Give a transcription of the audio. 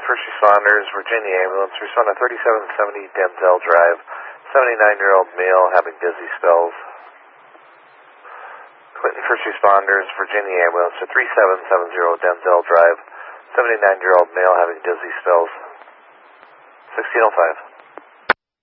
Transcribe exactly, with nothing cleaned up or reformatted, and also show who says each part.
Speaker 1: first responders, Virginia ambulance, respond to thirty-seven seventy Denzel Drive, seventy-nine-year-old male having dizzy spells. Clinton first responders, Virginia ambulance to thirty-seven seventy Denzel Drive, seventy-nine-year-old male having dizzy spells. sixteen oh five.